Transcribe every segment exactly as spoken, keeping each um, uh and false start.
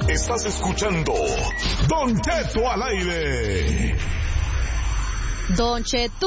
Estás escuchando Don Cheto al aire. Don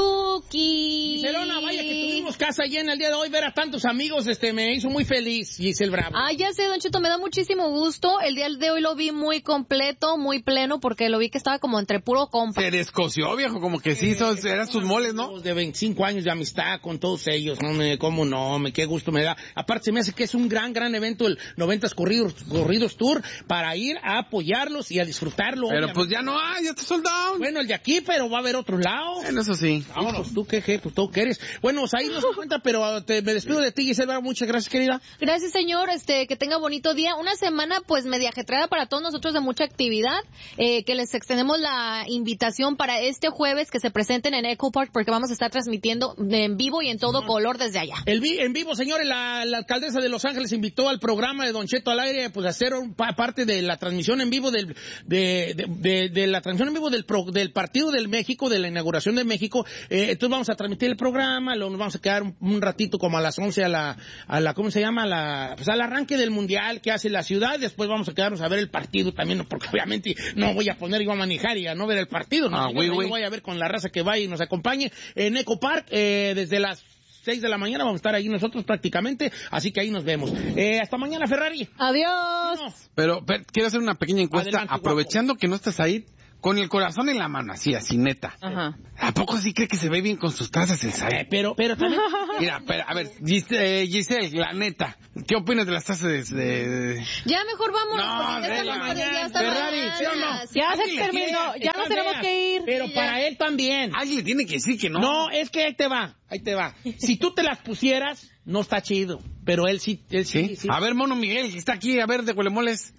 Chetuki. Giselona, vaya que tuvimos casa llena el día de hoy. Ver a tantos amigos este me hizo muy feliz, Giselle Bravo. Ah, ya sé, Don Cheto, me da muchísimo gusto. El día de hoy lo vi muy completo, muy pleno, porque lo vi que estaba como entre puro compa. Se descoció, viejo, como que sí, son, eran sus moles, ¿no? De veinticinco años de amistad con todos ellos, no me, cómo no, me qué gusto me da. Aparte se me hace que es un gran, gran evento el noventas Corridos, Corridos Tour para ir a apoyarlos y a disfrutarlo. Pero obviamente. pues ya no hay, ya está soldado. Bueno, el de aquí, pero va a haber otro lado. Bueno, eso sí. Vámonos, pues, tú qué, qué, pues tú qué eres. Bueno, pues ahí no se cuenta, pero te, me despido de ti, Giselle. Muchas gracias, querida. Gracias, señor. Este, que tenga bonito día. Una semana, pues, media ajetreada para todos nosotros, de mucha actividad. Eh, que les extendemos la invitación para este jueves que se presenten en Echo Park, porque vamos a estar transmitiendo en vivo y en todo color desde allá. El vi, en vivo, señores, la, la alcaldesa de Los Ángeles invitó al programa de Don Cheto al aire, pues, a hacer un, pa, parte de la transmisión en vivo del, de, de, de, de la transmisión en vivo del, pro, del Partido del México, de la inauguración de México. Eh, entonces vamos a transmitir el programa, lo, nos vamos a quedar un, un ratito como a las once a la, a la, ¿cómo se llama? A la, pues al arranque del mundial que hace la ciudad, después vamos a quedarnos a ver el partido también, porque obviamente no voy a poner yo a manejar y a no ver el partido, no, ah, yo, yo voy a ver con la raza que vaya y nos acompañe en Echo Park, eh, desde las seis de la mañana vamos a estar ahí nosotros prácticamente, así que ahí nos vemos. Eh, hasta mañana, Ferrari. Adiós. No. Pero, pero quiero hacer una pequeña encuesta, Adelante, aprovechando guapo. Que no estás ahí, con el corazón en la mano, así, así, neta. Ajá. ¿A poco sí cree que se ve bien con sus tazas el Said? Eh, pero, pero también... Mira, pero, a ver, Giselle, eh, Giselle, la neta, ¿qué opinas de las tazas de...? de... Ya mejor vámonos, No, porque ya de estamos la por el- ya mañana, está Ferrari, mañana. ¿sí o no? Ya Alguien se le terminó, tiene- ya nos está tenemos fea, que ir. Pero Ya. para él también. Alguien le tiene que decir que no. No, es que ahí te va, ahí te va. Si tú te las pusieras, no está chido. Pero él sí, él sí. ¿Sí? sí. A ver, Mono Miguel, que está aquí, a ver, de Huelemoles.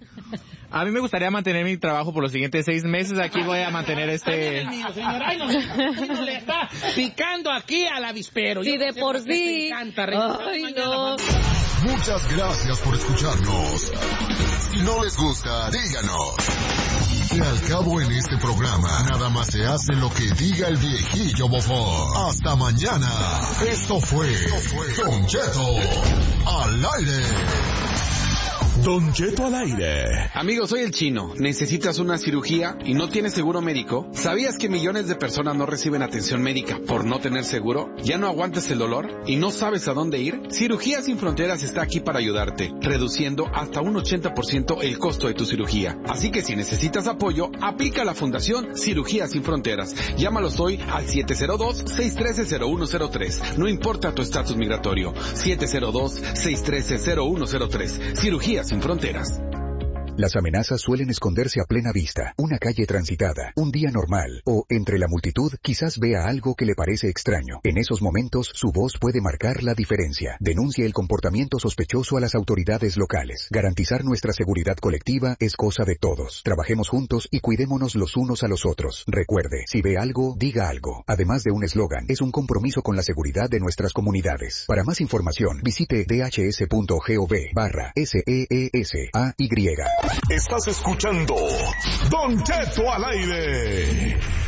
A mí me gustaría mantener mi trabajo por los siguientes seis meses. Aquí voy a mantener este... Ay, mío, señor. Ay, no, no, le está picando aquí al avispero. Sí, Yo de no sé por qué te sí. encanta, Reina. Ay, Mañana, no. Muchas gracias por escucharnos. Si no les gusta, díganos. Que al cabo en este programa, nada más se hace lo que diga el viejillo bofón. Hasta mañana. Esto fue Don Cheto al aire. Don Cheto al aire. Amigos, soy el Chino. ¿Necesitas una cirugía y no tienes seguro médico? ¿Sabías que millones de personas no reciben atención médica por no tener seguro? ¿Ya no aguantas el dolor y no sabes a dónde ir? Cirugías Sin Fronteras está aquí para ayudarte, reduciendo hasta un ochenta por ciento el costo de tu cirugía. Así que si necesitas apoyo, aplica a la Fundación Cirugías Sin Fronteras. Llámalos hoy al siete cero dos, seis uno tres, cero uno cero tres. No importa tu estatus migratorio. siete cero dos, seis uno tres, cero uno cero tres. Cirugías Sin Fronteras. Las amenazas suelen esconderse a plena vista, una calle transitada, un día normal, o, entre la multitud, quizás vea algo que le parece extraño. En esos momentos, su voz puede marcar la diferencia. Denuncie el comportamiento sospechoso a las autoridades locales. Garantizar nuestra seguridad colectiva es cosa de todos. Trabajemos juntos y cuidémonos los unos a los otros. Recuerde, si ve algo, diga algo. Además de un eslogan, es un compromiso con la seguridad de nuestras comunidades. Para más información, visite dhs.gov barra S E E S A Y. Estás escuchando Don Cheto al aire.